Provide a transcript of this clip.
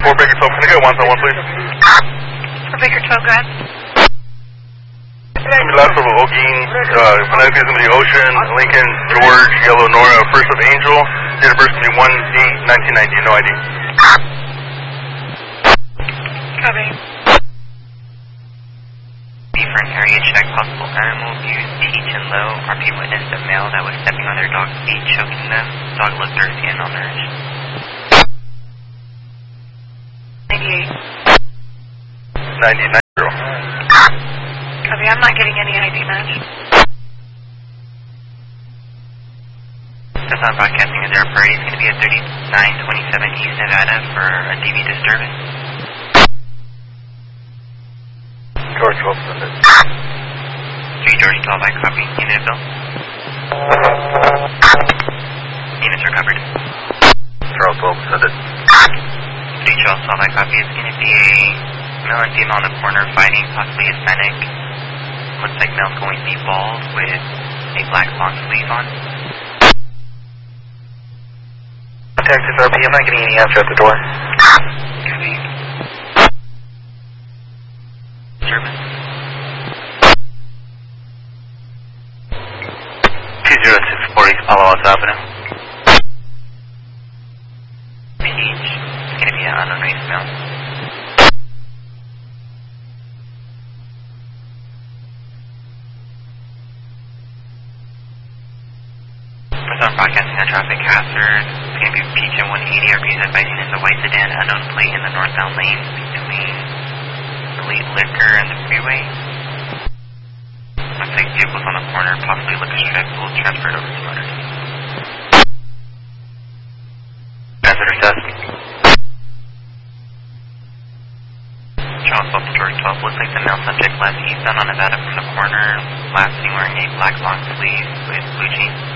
4 Baker 12, can I get 1-1 please? 4 Baker 12, go ahead. Last of Ogean, Vanessa is going to be Ocean, Lincoln, George, Yellow, Nora, first of Angel, date of birth is going to be 1-8-1990, no ID. Copy. For an area check, possible animal abuse, teach and low. RP witnessed a male that was stepping on their dog's feet, choking them. Dog looked thirsty and malnourished. 98. 90. Copy, I'm not getting any ID match. That's not broadcasting a zero party. It's going to be at 3927 East Nevada for a DV disturbance. George 12, send it. 3 George 12, I copy. Unit bill. Units are covered. Charles 12, send it. 3 Charles 12, I copy. It's going to be a male and female in the corner fighting, possibly Hispanic. Looks like male's going to be bald with a black long sleeve on. Contact is RP, I'm not getting any answer at the door. Copy. Service. 2064 East Palo Alto Avenue. Peach. It's going to be an unknown race male. Person broadcasting a traffic hazard. It's going to be Peach and 180. RP is advising in the white sedan, unknown plate in the northbound lane between Elite Liquor and the freeway. Looks like vehicles on the corner, possibly liquor strip, will transfer it over to motors. Transitor test. Charles 12 to George 12. Looks like the male subject left eastbound on Nevada from the corner. Last seen wearing a black long sleeve with blue jeans.